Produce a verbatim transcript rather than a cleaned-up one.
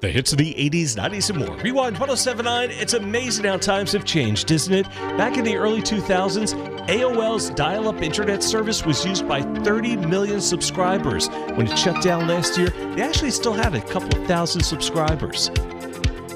The hits of the eighties, nineties, and more. Rewind ten seventy-nine. It's amazing how times have changed, isn't it? Back in the early two thousands, A O L's dial-up internet service was used by thirty million subscribers. When it shut down last year, they actually still had a couple of thousand subscribers.